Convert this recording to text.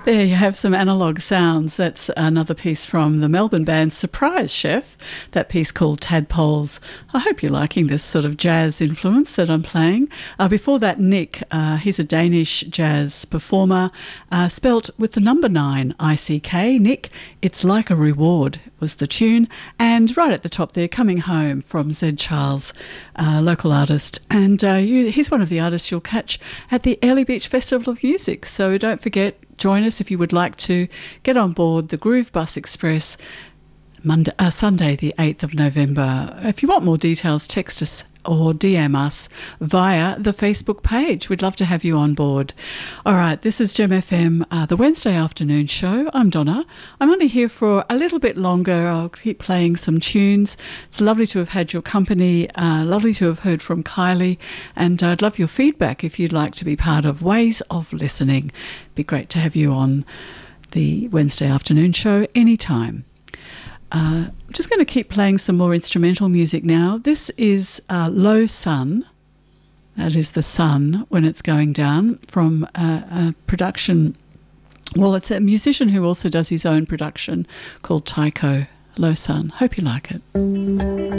There you have some analogue sounds. That's another piece from the Melbourne band Surprise Chef, that piece called Tadpoles. I hope you're liking this sort of jazz influence that I'm playing. Before that, Nick, he's a Danish jazz performer, spelt with the number 9, I-C-K. Nick, It's Like a Reward was the tune. And right at the top there, Coming Home from Zed Charles, local artist. And he's one of the artists you'll catch at the Airlie Beach Festival of Music. So don't forget, join us if you would like to get on board the Groove Bus Express Sunday the 8th of November. If you want more details, text us or DM us via the Facebook page. We'd love to have you on board. All right, this is Gem FM, the Wednesday afternoon show. I'm Donna. I'm only here for a little bit longer. I'll keep playing some tunes. It's lovely to have had your company, lovely to have heard from Kylie, and I'd love your feedback if you'd like to be part of Ways of Listening. It'd be great to have you on the Wednesday afternoon show anytime. I'm just going to keep playing some more instrumental music now. This is Low Sun. That is the sun when it's going down, from a production. Well, it's a musician who also does his own production called Tycho. Low Sun. Hope you like it.